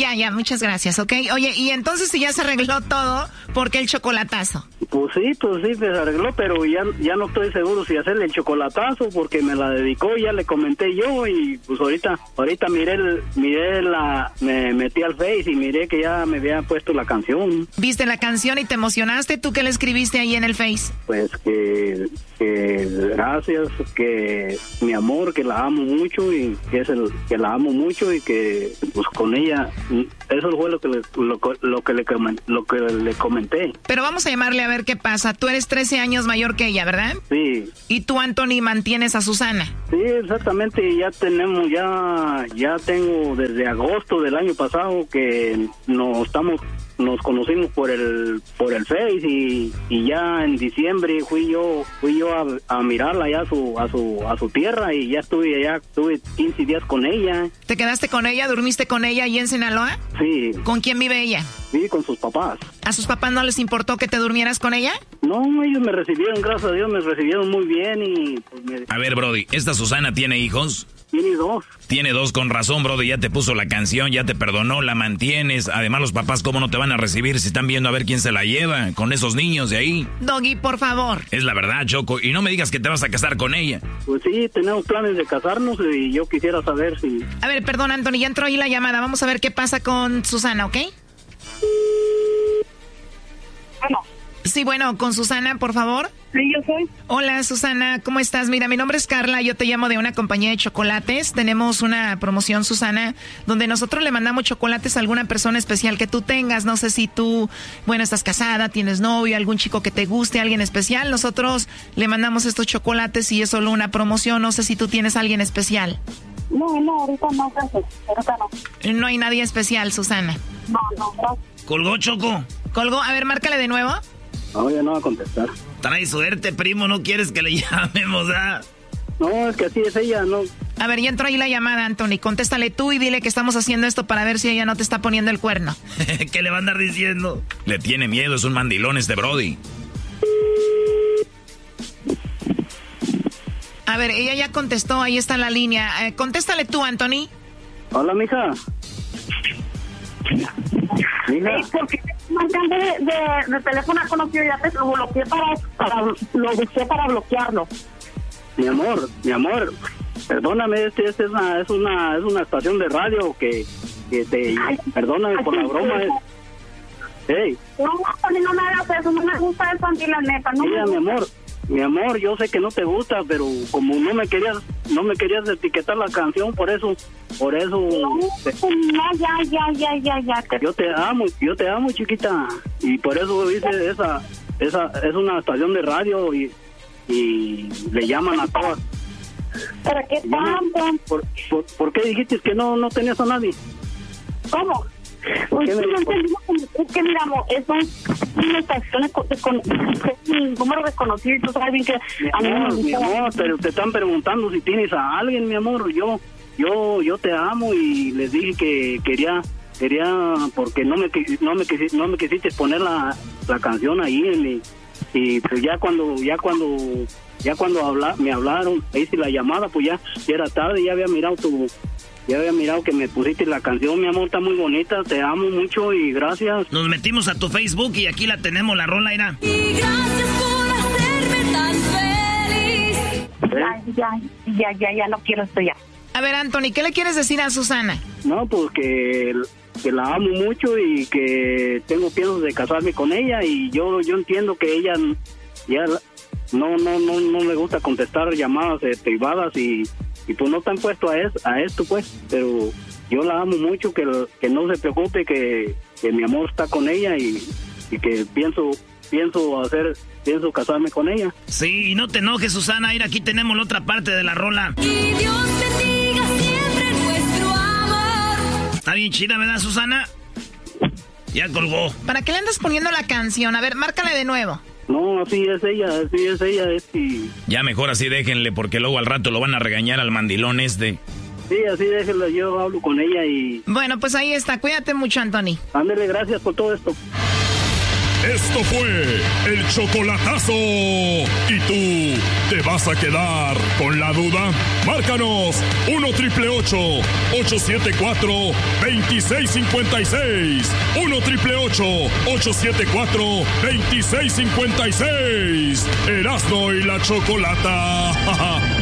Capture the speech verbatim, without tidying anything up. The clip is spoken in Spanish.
Ya, ya, muchas gracias, ¿ok? Oye, y entonces si ya se arregló todo, ¿por qué el chocolatazo? Pues sí, pues sí, se arregló, pero ya, ya no estoy seguro si hacerle el chocolatazo porque me la dedicó y ya le comenté yo y pues ahorita, ahorita miré, el, miré la, me metí al Face y miré que ya me había puesto la canción. ¿Viste la canción y te emocionaste? ¿Tú qué le escribiste ahí en el Face? Pues que, que gracias, que mi amor, que la amo mucho y que es el, que la amo mucho y que pues con ella, eso fue lo que le, lo, lo que le, lo que le comenté. Pero vamos a llamarle a ver qué pasa. Tú eres trece años mayor que ella, ¿verdad? Sí. ¿Y tú, Anthony, mantienes a Susana? Sí, exactamente, ya tenemos, ya, ya tengo desde agosto del año pasado que nos estamos, nos conocimos por el, por el Face y, y ya en diciembre fui yo, fui yo a, a mirarla ya a su, a su, a su tierra y ya estuve allá, estuve quince días con ella. ¿Te quedaste con ella? ¿Durmiste con ella ahí en Sinaloa? Sí. ¿Con quién vive ella? Sí, con sus papás. ¿A sus papás no les importó que te durmieras con ella? No, ellos me recibieron, gracias a Dios, me recibieron muy bien y... Pues, me... A ver, Brody, ¿esta Susana tiene hijos? Tiene dos. Tiene dos, con razón, Brody, ya te puso la canción, ya te perdonó, la mantienes. Además, los papás, ¿cómo no te van a recibir si están viendo a ver quién se la lleva con esos niños de ahí? Doggy, por favor. Es la verdad, Choco, y no me digas que te vas a casar con ella. Pues sí, tenemos planes de casarnos y yo quisiera saber si... A ver, perdón, Anthony, ya entró ahí la llamada. Vamos a ver qué pasa con Susana, ¿ok? Bueno. Sí, bueno, con Susana, por favor. Sí, yo soy. Hola, Susana, ¿cómo estás? Mira, mi nombre es Carla, yo te llamo de una compañía de chocolates. Tenemos una promoción, Susana, donde nosotros le mandamos chocolates a alguna persona especial que tú tengas. No sé si tú, bueno, estás casada, tienes novio, algún chico que te guste, alguien especial. Nosotros le mandamos estos chocolates y es solo una promoción. No sé si tú tienes a alguien especial. No, no, ahorita no, gracias. Ahorita no. No hay nadie especial, Susana. No, no, gracias. ¿Colgó, Choco? ¿Colgó? A ver, márcale de nuevo. No, ya no va a contestar. Trae suerte, primo, no quieres que le llamemos, ¿ah? No, es que así es ella, no. A ver, ya entró ahí la llamada, Anthony. Contéstale tú y dile que estamos haciendo esto para ver si ella no te está poniendo el cuerno. ¿Qué le va a andar diciendo? Le tiene miedo, es un mandilón este Brody. A ver, ella ya contestó, ahí está la línea. Eh, contéstale tú, Anthony. Hola, mija. Mija. Sí, porque marcando de, de, de teléfono conocido ya te lo bloqueé para, para lo busqué para bloquearlo. Mi amor, mi amor, perdóname, este, este es una, es una, es una estación de radio que, que te, ay, perdóname ay, por la broma. Es, hey. No, no, no me hagas eso, no me gusta eso, Andy, la neta. No Mira, me mi amor, mi amor, yo sé que no te gusta, pero como no me querías, no me querías etiquetar la canción, por eso, por eso. No, te, no ya, ya, ya, ya, ya. Te... Yo te amo, yo te amo, chiquita, y por eso hice esa, esa, es una estación de radio y, y le llaman a todas. ¿Pero qué tanto? ¿Por, por, ¿Por qué dijiste que no, no tenías a nadie? ¿Cómo? Pues sí, no entendimos, es que miramos, es una estación con un número desconocido y tú sabes bien que mi amor, a mí me mi amor, pero te están preguntando si tienes a alguien, mi amor. Yo, yo, yo te amo y les dije que quería, quería, porque no me, no me, no me quisiste poner la, la canción ahí en mi, y pues ya cuando, ya cuando, ya cuando habla, me hablaron, hice la llamada, pues ya, ya era tarde, ya había mirado tu Ya había mirado que me pusiste la canción, mi amor, está muy bonita, te amo mucho y gracias. Nos metimos a tu Facebook y aquí la tenemos, la rola, era. Y gracias por hacerme tan feliz. ¿Eh? Ya, ya, ya, ya, ya, no quiero esto ya. A ver, Anthony, ¿qué le quieres decir a Susana? No, pues que, que la amo mucho y que tengo piensos de casarme con ella y yo yo entiendo que ella ya no no no no me gusta contestar llamadas eh, privadas y y pues no están puestos a, es, a esto, pues, pero yo la amo mucho, que, que no se preocupe, que, que mi amor está con ella y, y que pienso pienso hacer, pienso casarme con ella. Sí, y no te enojes, Susana, ir aquí tenemos la otra parte de la rola. Y Dios bendiga siempre nuestro amor. Está bien chida, ¿verdad, Susana? Ya colgó. ¿Para qué le andas poniendo la canción? A ver, márcale de nuevo. No, así es ella, así es ella, es y... Ya mejor así déjenle, porque luego al rato lo van a regañar al mandilón este. Sí, así déjenlo, yo hablo con ella y... Bueno, pues ahí está, cuídate mucho, Anthony. Ándele, gracias por todo esto. Esto fue el chocolatazo. ¿Y tú te vas a quedar con la duda? Márcanos uno triple ocho, ocho siete cuatro, dos seis cinco seis. uno triple ocho, ocho siete cuatro, dos seis cinco seis. Erasmo y la Chocolata.